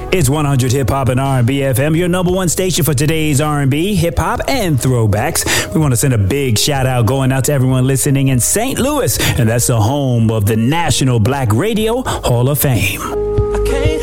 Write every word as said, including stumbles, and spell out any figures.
It's one hundred Hip Hop and R and B F M, your number one station for today's R and B, hip hop, and throwbacks. We want to send a big shout out going out to everyone listening in Saint Louis, and that's the home of the National Black Radio Hall of Fame.